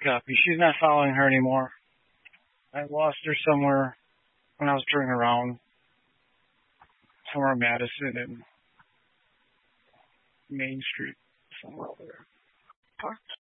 Copy. She's not following her anymore. I lost her somewhere when I was turning around. Somewhere in Madison and Main Street. Somewhere over there.